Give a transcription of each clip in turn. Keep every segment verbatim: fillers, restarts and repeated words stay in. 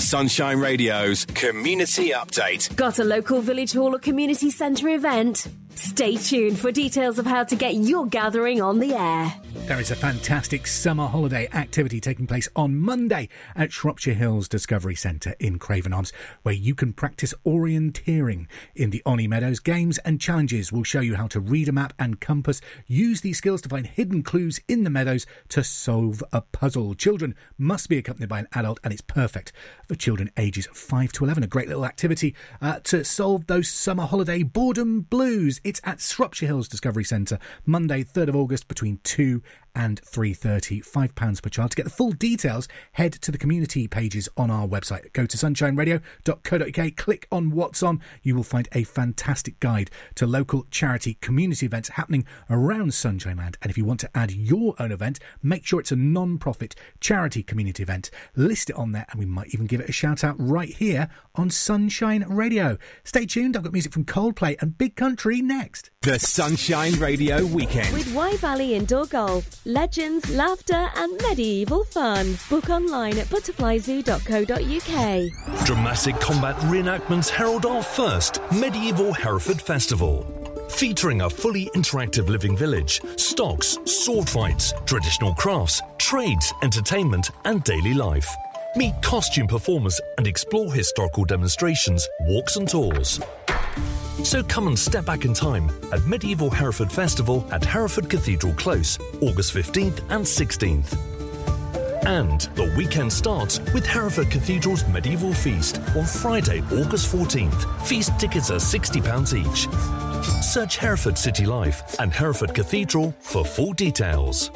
Sunshine Radio's Community Update. Got a local village hall or community centre event? Stay tuned for details of how to get your gathering on the air. There is a fantastic summer holiday activity taking place on Monday at Shropshire Hills Discovery Centre in Craven Arms, where you can practice orienteering in the Oni Meadows. Games and challenges will show you how to read a map and compass, use these skills to find hidden clues in the meadows to solve a puzzle. Children must be accompanied by an adult, and it's perfect for children ages five to eleven. A great little activity uh, to solve those summer holiday boredom blues. It's at Shropshire Hills Discovery Centre, Monday, third of August, between two and three thirty, five pounds per child. To get the full details, head to the community pages on our website. Go to sunshine radio dot co dot uk, click on What's On. You will find a fantastic guide to local charity community events happening around Sunshine Land. And if you want to add your own event, make sure it's a non-profit charity community event. List it on there, and we might even give it a shout out right here on Sunshine Radio. Stay tuned, I've got music from Coldplay and Big Country next. The Sunshine Radio Weekend. With Y Valley Indoor Golf. Legends, laughter and medieval fun. Book online at butterfly zoo dot co dot uk. Dramatic combat reenactments herald our first medieval Hereford Festival. Featuring a fully interactive living village, stocks, sword fights, traditional crafts, trades, entertainment and daily life. Meet costume performers and explore historical demonstrations, walks and tours. So come and step back in time at Medieval Hereford Festival at Hereford Cathedral Close, August fifteenth and sixteenth. And the weekend starts with Hereford Cathedral's Medieval Feast on Friday, August fourteenth. Feast tickets are sixty pounds each. Search Hereford City Life and Hereford Cathedral for full details.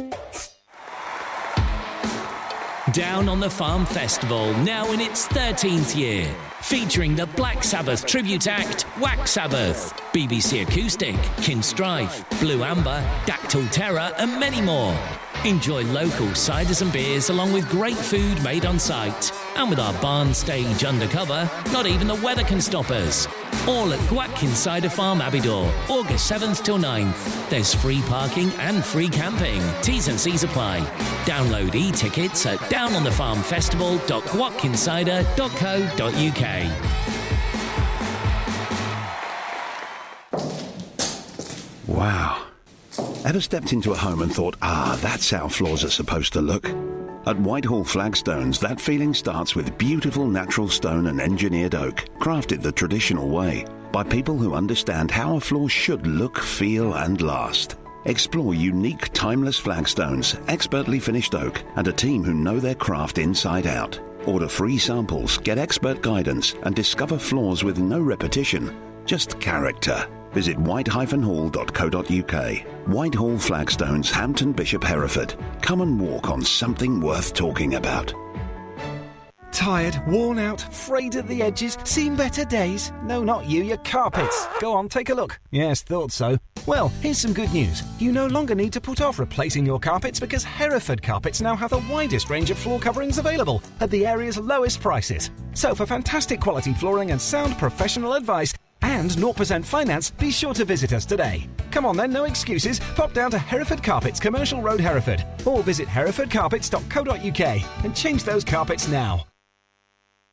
Down on the Farm Festival, now in its thirteenth year. Featuring the Black Sabbath tribute act, Whack Sabbath, B B C Acoustic, Kinstrife, Blue Amber, Dactyl Terror and many more. Enjoy local ciders and beers along with great food made on site. And with our barn stage undercover, not even the weather can stop us. All at Gwatkin Cider Farm, Abbeydoor, August seventh till ninth. There's free parking and free camping. T's and C's apply. Download e-tickets at down on the farm festival dot gwatkin cider dot co dot uk. Wow. Ever stepped into a home and thought, ah, that's how floors are supposed to look? At Whitehall Flagstones, that feeling starts with beautiful natural stone and engineered oak, crafted the traditional way, by people who understand how a floor should look, feel and last. Explore unique, timeless flagstones, expertly finished oak, and a team who know their craft inside out. Order free samples, get expert guidance, and discover floors with no repetition, just character. Visit white dash hall dot co dot uk. Whitehall Flagstones, Hampton Bishop, Hereford. Come and walk on something worth talking about. Tired, worn out, frayed at the edges, seen better days? No, not you, your carpets. Go on, take a look. Yes, thought so. Well, here's some good news. You no longer need to put off replacing your carpets because Hereford Carpets now have the widest range of floor coverings available at the area's lowest prices. So for fantastic quality flooring and sound professional advice and zero percent finance, be sure to visit us today. Come on then, no excuses. Pop down to Hereford Carpets, Commercial Road, Hereford, or visit hereford carpets dot co dot uk and change those carpets now.